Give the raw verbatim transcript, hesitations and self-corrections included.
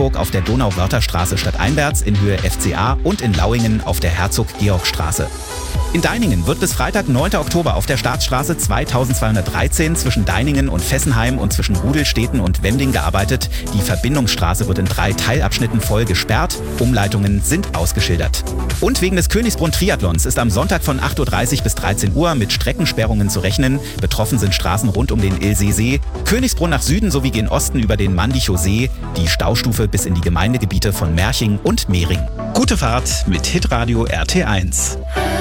Regensburg auf der Donauwörtherstraße stadteinwärts in Höhe F C A und in Lauingen auf der Herzog-Georg-Straße. In Deiningen wird bis Freitag, neunten Oktober auf der Staatsstraße zweitausendzweihundertdreizehn zwischen Deiningen und Fessenheim und zwischen Rudelstädten und Wending gearbeitet. Die Verbindungsstraße wird in drei Teilabschnitten voll gesperrt. Umleitungen sind ausgeschildert. Und wegen des Königsbrunn-Triathlons ist am Sonntag von acht Uhr dreißig bis dreizehn Uhr mit Streckensperrungen zu rechnen. Betroffen sind Straßen rund um den Ilseesee, Königsbrunn nach Süden sowie gen Osten über den Mandichow See, die Staustufe bis in die Gemeindegebiete von Merching und Mehring. Gute Fahrt mit Hitradio R T eins.